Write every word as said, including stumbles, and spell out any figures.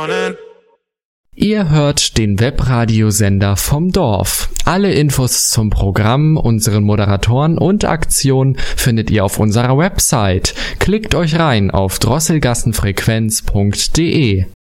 morning. Ihr hört den Webradiosender vom Dorf. Alle Infos zum Programm, unseren Moderatoren und Aktionen findet ihr auf unserer Website. Klickt euch rein auf drosselgassenfrequenz punkt de.